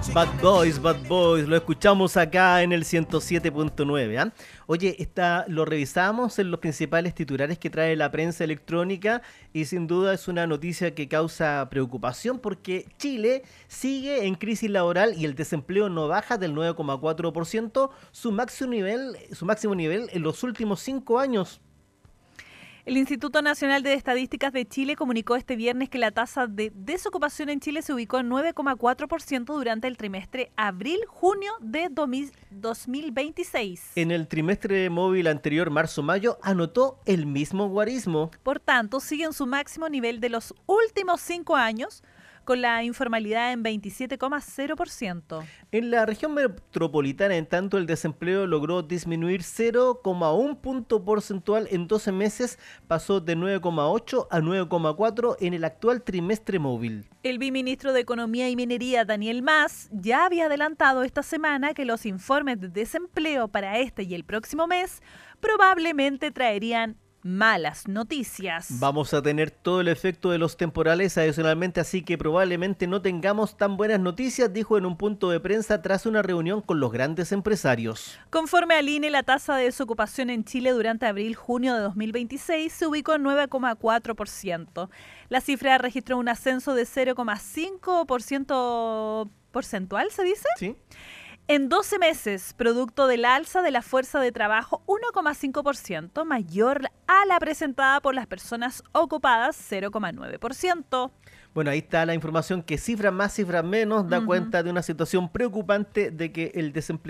Bad Boys, lo escuchamos acá en el 107.9, ¿ah? Oye, lo revisamos en los principales titulares que trae la prensa electrónica y sin duda es una noticia que causa preocupación porque Chile sigue en crisis laboral y el desempleo no baja del 9,4%, su máximo nivel en los últimos 5 años. El Instituto Nacional de Estadísticas de Chile comunicó este viernes que la tasa de desocupación en Chile se ubicó en 9,4% durante el trimestre abril-junio de 2026. En el trimestre móvil anterior, marzo-mayo, anotó el mismo guarismo. Por tanto, sigue en su máximo nivel de los últimos 5 años, con la informalidad en 27,0%. En la región metropolitana, en tanto, el desempleo logró disminuir 0,1 punto porcentual en 12 meses, pasó de 9,8 a 9,4 en el actual trimestre móvil. El viceministro de Economía y Minería, Daniel Mas, ya había adelantado esta semana que los informes de desempleo para este y el próximo mes probablemente traerían malas noticias. Vamos a tener todo el efecto de los temporales adicionalmente, así que probablemente no tengamos tan buenas noticias, dijo en un punto de prensa tras una reunión con los grandes empresarios. Conforme al INE, la tasa de desocupación en Chile durante abril-junio de 2026 se ubicó en 9,4%. La cifra registró un ascenso de 0,5% porcentual, ¿se dice? Sí. En 12 meses, producto del alza de la fuerza de trabajo 1,5%, mayor a la presentada por las personas ocupadas 0,9%. Bueno, ahí está la información que cifra más, cifra menos, da cuenta de una situación preocupante de que el desempleo